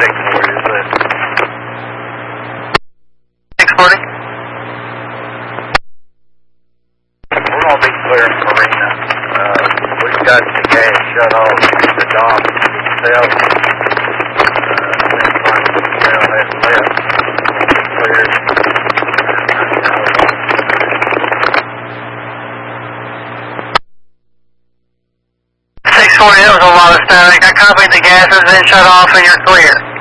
640. We're going to be clearing Marina. We've got the gas shut off. The dock itself. Cell has left. We'll be cleared. 640, that was a lot of static. I copied the gas has been shut off and you're clear.